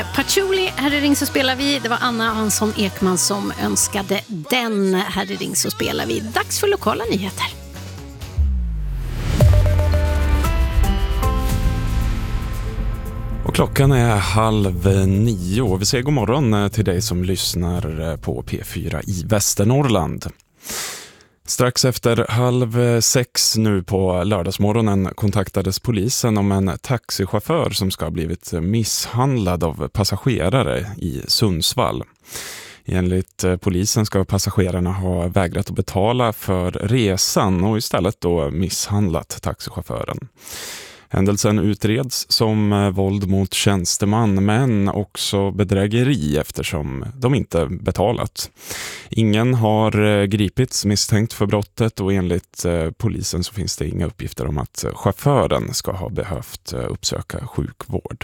Patchouli, här i Ring så spelar vi. Det var Anna Hansson Ekman som önskade den. Här i Ring så spelar vi. Dags för lokala nyheter. Och klockan är 8:30. Vi säger god morgon till dig som lyssnar på P4 i Västernorrland. Strax efter 5:30 nu på lördagsmorgonen kontaktades polisen om en taxichaufför som ska ha blivit misshandlad av passagerare i Sundsvall. Enligt polisen ska passagerarna ha vägrat att betala för resan och istället då misshandlat taxichauffören. Händelsen utreds som våld mot tjänsteman men också bedrägeri eftersom de inte betalat. Ingen har gripits misstänkt för brottet och enligt polisen så finns det inga uppgifter om att chauffören ska ha behövt uppsöka sjukvård.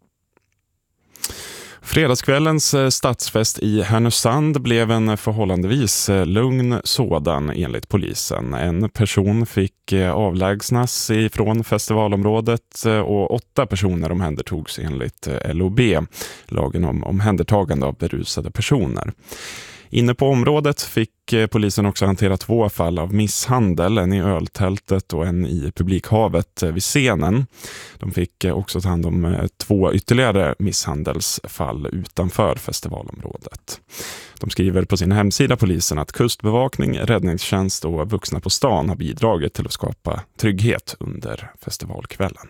Fredagskvällens stadsfest i Härnösand blev en förhållandevis lugn sådan enligt polisen. En person fick avlägsnas ifrån festivalområdet och 8 personer omhändertogs enligt LOB, lagen om omhändertagande av berusade personer. Inne på området fick polisen också hantera 2 fall av misshandel, en i öltältet och en i publikhavet vid scenen. De fick också ta hand om 2 ytterligare misshandelsfall utanför festivalområdet. De skriver på sin hemsida polisen att kustbevakning, räddningstjänst och vuxna på stan har bidragit till att skapa trygghet under festivalkvällen.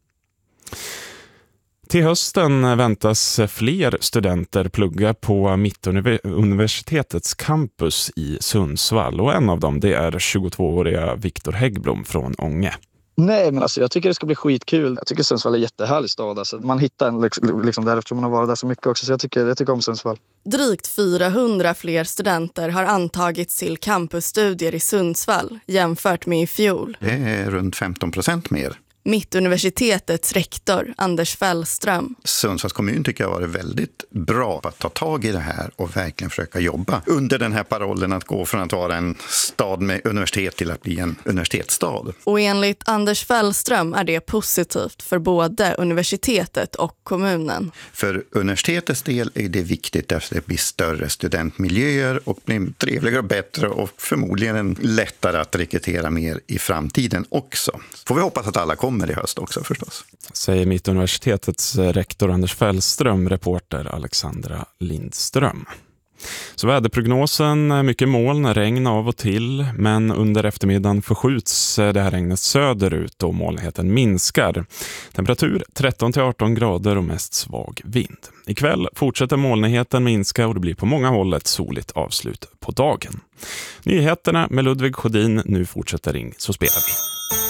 Till hösten väntas fler studenter plugga på Mittuniversitetets campus i Sundsvall och en av dem det är 22-åriga Viktor Häggblom från Ånge. Nej, men alltså, jag tycker det ska bli skitkul. Jag tycker Sundsvall är en jättehärlig stad. Alltså, man hittar en liksom där eftersom man har varit där så mycket också. Så jag tycker om Sundsvall. Drygt 400 fler studenter har antagits till campusstudier i Sundsvall jämfört med i fjol. Det är runt 15% mer. Mittuniversitetets rektor Anders Fällström. Sundsvalls kommun tycker jag har varit väldigt bra på att ta tag i det här och verkligen försöka jobba under den här parollen att gå från att vara en stad med universitet till att bli en universitetsstad. Och enligt Anders Fällström är det positivt för både universitetet och kommunen. För universitetets del är det viktigt eftersom det blir större studentmiljöer och blir trevligare och bättre och förmodligen lättare att rekrytera mer i framtiden också. Får vi hoppas att alla kommer i höst också förstås. Säger Mittuniversitetets rektor Anders Fällström, reporter Alexandra Lindström. Så väderprognosen, mycket moln, regn av och till, men under eftermiddagen förskjuts det här regnet söderut och molnigheten minskar. Temperatur 13-18 grader och mest svag vind. Ikväll fortsätter molnigheten minska och det blir på många håll ett soligt avslut på dagen. Nyheterna med Ludvig Sjödin, nu fortsätter Ring så spelar vi.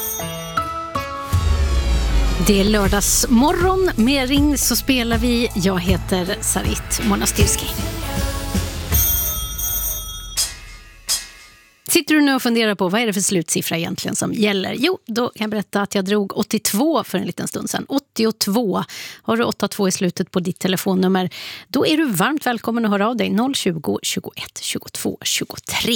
Det är lördagsmorgon med Ring så spelar vi. Jag heter Sarit Monastirski. Sitter du nu och funderar på vad är det för slutsiffra egentligen som gäller? Jo, då kan jag berätta att jag drog 82 för en liten stund sedan. 82. Har du 82 i slutet på ditt telefonnummer, då är du varmt välkommen att höra av dig. 020 21 22 23.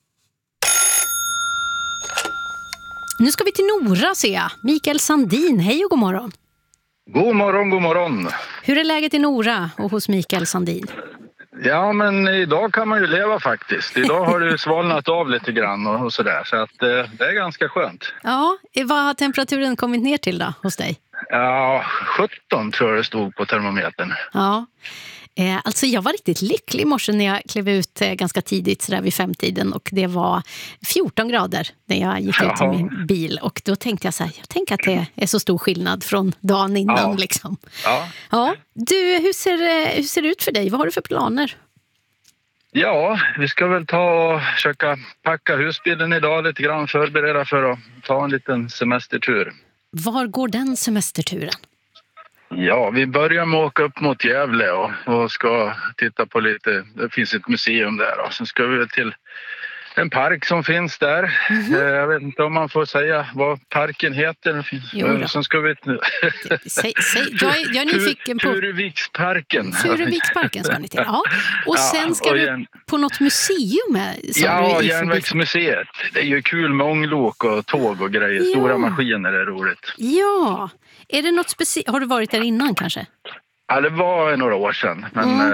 Nu ska vi till Nora, ser jag. Mikael Sandin, hej och god morgon. God morgon, god morgon. Hur är läget i Nora och hos Mikael Sandin? Ja, men idag kan man ju leva faktiskt. Idag har det svalnat av lite grann och sådär. Så att det är ganska skönt. Ja, vad har temperaturen kommit ner till då hos dig? Ja, 17 tror jag det stod på termometern. Ja, alltså jag var riktigt lycklig i morse när jag klev ut ganska tidigt sådär vid 5-tiden och det var 14 grader när jag gick ut i min bil och då tänkte jag så här, jag tänker att det är så stor skillnad från dagen innan liksom. Ja. Du, hur ser det ut för dig? Vad har du för planer? Ja, vi ska väl ta och försöka packa husbilen idag lite grann, förbereda för att ta en liten semestertur. Var går den semesterturen? Ja, vi börjar med att åka upp mot Gävle och ska titta på lite, det finns ett museum där och sen ska vi till en park som finns där. Mm-hmm. Jag vet inte om man får säga vad parken heter. Sen ska vi... säg. Jag är nyfiken på... Furuviksparken. Furuviksparken ska ni till. Ja. Och sen ska du på något museum här. Ja, Järnvägsmuseet. Det är ju kul med ånglok och tåg och grejer. Stora maskiner är roligt. Ja. Är det något speciellt? Har du varit där innan kanske? Ja, det var några år sedan. Men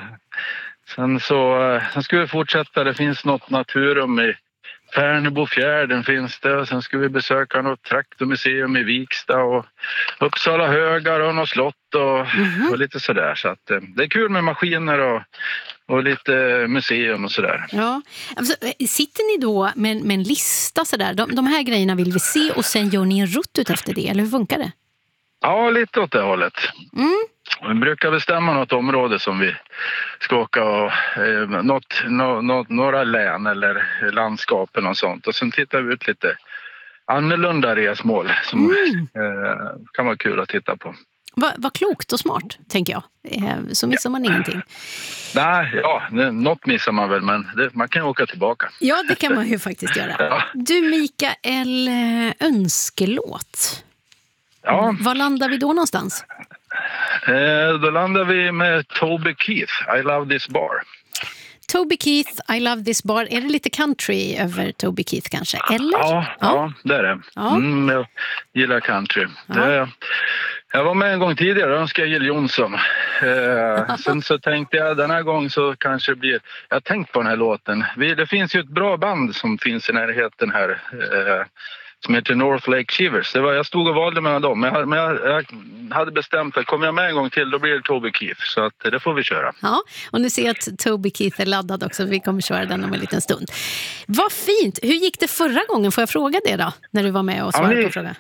sen ska vi fortsätta. Det finns något naturrum i Färnebofjärden finns det. Och sen ska vi besöka något traktormuseum i Viksta och Uppsala högar och något slott och lite sådär. Så att det är kul med maskiner och lite museum och sådär. Ja. Alltså, sitter ni då med en lista sådär? De här grejerna vill vi se och sen gör ni en rutt ut efter det, eller hur funkar det? Ja, lite åt det hållet. Vi brukar bestämma något område som vi ska åka och några län eller landskap eller något sånt. Och sen tittar vi ut lite annorlunda resmål som kan vara kul att titta på. Vad klokt och smart, tänker jag. Så missar man ingenting. Nej, något missar man väl, men man kan åka tillbaka. Ja, det kan man ju faktiskt göra. Ja. Du, Mikael, önskelåt. Ja. Var landar vi då någonstans? Då landar vi med Toby Keith, I Love This Bar. Toby Keith, I Love This Bar. Är det lite country över Toby Keith kanske? Eller? Ja, det är det. Ja. Jag gillar country. Ja. Jag var med en gång tidigare, då önskade jag Jill Johnson. Sen så tänkte jag, den här gången så kanske det blir... Jag har tänkt på den här låten. Det finns ju ett bra band som finns i närheten här. Som heter North Lake Shivers. Jag stod och valde mellan dem. Men jag hade bestämt att kommer jag med en gång till, då blir det Toby Keith. Så att det får vi köra. Ja, och nu ser jag att Toby Keith är laddad också. Vi kommer köra den om en liten stund. Vad fint! Hur gick det förra gången? Får jag fråga det då? När du var med och svarade på frågan.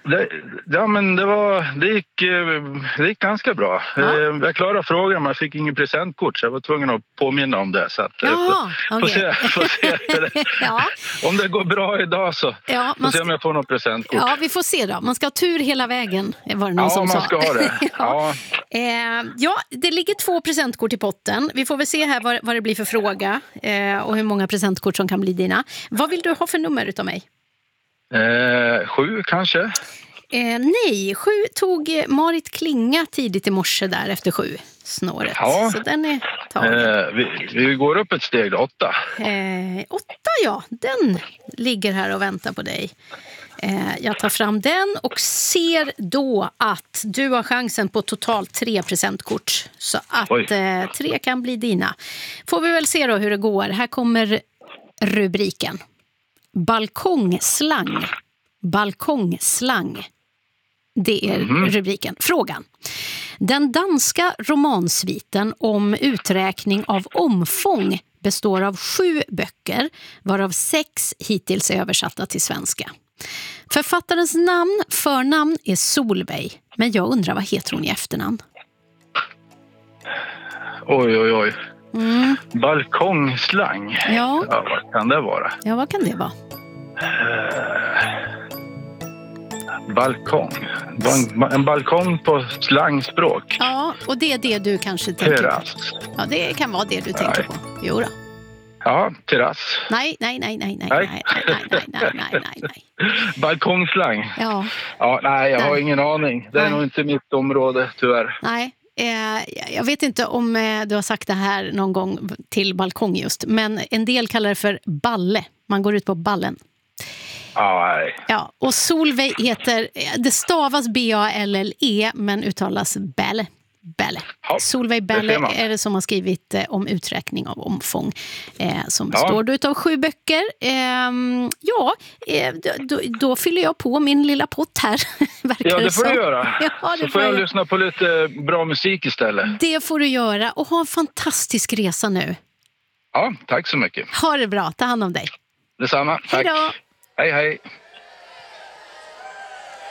Det gick ganska bra. Ja. Jag klarade frågan, men jag fick ingen presentkort. Så jag var tvungen att påminna om det. Så att, får se. Ja. Om det går bra idag så får se om jag får något presentkort. Ja, vi får se då. Man ska ha tur hela vägen, var det någon som sa. Ja, man ska ha det. Ja, det ligger 2 presentkort i potten. Vi får väl se här vad det blir för fråga och hur många presentkort som kan bli dina. Vad vill du ha för nummer utav mig? 7 kanske? Nej, 7 tog Marit Klinga tidigt i morse där efter 7 snåret. Ja. Så den är tagen. Vi går upp ett steg, 8. 8, ja. Den ligger här och väntar på dig. Jag tar fram den och ser då att du har chansen på totalt 3 presentkort. Så att 3 kan bli dina. Får vi väl se då hur det går. Här kommer rubriken. Balkongslang. Balkongslang. Det är rubriken. Frågan. Den danska romansviten om uträkning av omfång består av 7 böcker, varav 6 hittills är översatta till svenska. Författarens förnamn är Solveig, men jag undrar vad heter hon i efternamn? Oj. Balkongslang. Ja, vad kan det vara? Ja, vad kan det vara? Balkong. En balkong på slangspråk. Ja, och det är det du kanske tänker terrass. på. Ja, det kan vara det du tänker på. Jo då. Ja, terrass. Nej. Balkongslang. Ja. Nej, jag har ingen aning. Det är nog inte mitt område, tyvärr. Nej. Jag vet inte om du har sagt det här någon gång till balkong just, men en del kallar det för balle. Man går ut på ballen. Nej. Ja, och Solveig heter, det stavas B-A-L-L-E men uttalas Bälle. Ja, Solveig Bälle är det som har skrivit om uträkning av omfång som består utav 7 böcker. Då fyller jag på min lilla pott här. Ja, det får du göra. Ja, så får jag lyssna på lite bra musik istället. Det får du göra och ha en fantastisk resa nu. Ja, tack så mycket. Ha det bra, ta hand om dig. Detsamma, tack. Hej då. Hej.